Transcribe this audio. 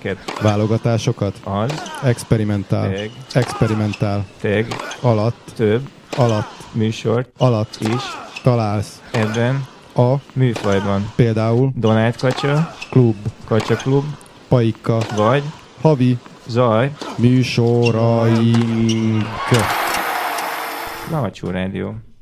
terméket. Válogatásokat. Az. Experimentál. Teg. Experimentál. Teg. Alatt. Több. Alatt. Műsort. Alatt. Is. Találsz. Ebben. A. Műfajban. Például. Donát kacsa. Klub. Kacsaklub. Paika. Vagy. Havi. Zaj. Műsoraink. Lahattyú rádió.